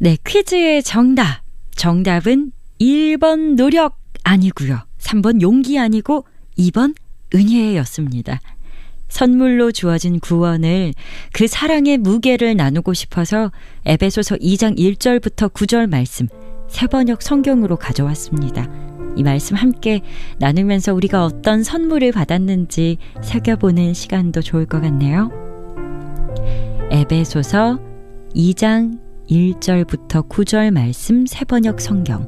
네, 퀴즈의 정답은 1번 노력 아니고요. 3번 용기 아니고 2번 은혜였습니다. 선물로 주어진 구원을 그 사랑의 무게를 나누고 싶어서 에베소서 2장 1절부터 9절 말씀 세번역 성경으로 가져왔습니다. 이 말씀 함께 나누면서 우리가 어떤 선물을 받았는지 새겨보는 시간도 좋을 것 같네요. 에베소서 2장 1절부터 9절 말씀 세번역 성경.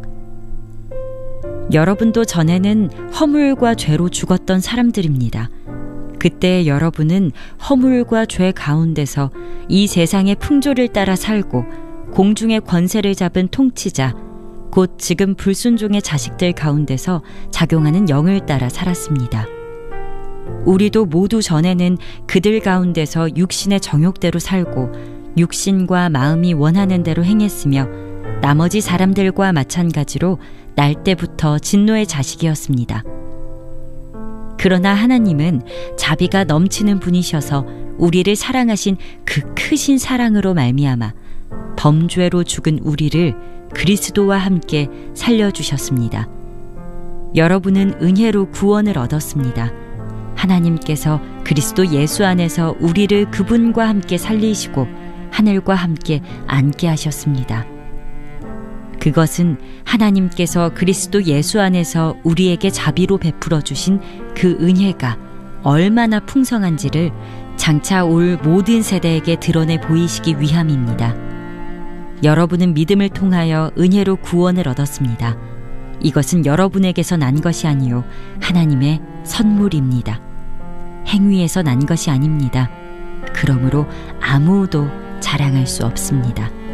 여러분도 전에는 허물과 죄로 죽었던 사람들입니다. 그때 여러분은 허물과 죄 가운데서 이 세상의 풍조를 따라 살고 공중의 권세를 잡은 통치자, 곧 지금 불순종의 자식들 가운데서 작용하는 영을 따라 살았습니다. 우리도 모두 전에는 그들 가운데서 육신의 정욕대로 살고 육신과 마음이 원하는 대로 행했으며 나머지 사람들과 마찬가지로 날 때부터 진노의 자식이었습니다. 그러나 하나님은 자비가 넘치는 분이셔서 우리를 사랑하신 그 크신 사랑으로 말미암아 범죄로 죽은 우리를 그리스도와 함께 살려주셨습니다. 여러분은 은혜로 구원을 얻었습니다. 하나님께서 그리스도 예수 안에서 우리를 그분과 함께 살리시고 하늘과 함께 앉게 하셨습니다. 그것은 하나님께서 그리스도 예수 안에서 우리에게 자비로 베풀어 주신 그 은혜가 얼마나 풍성한지를 장차 올 모든 세대에게 드러내 보이시기 위함입니다. 여러분은 믿음을 통하여 은혜로 구원을 얻었습니다. 이것은 여러분에게서 난 것이 아니요 하나님의 선물입니다. 행위에서 난 것이 아닙니다. 그러므로 아무도 자랑할 수 없습니다.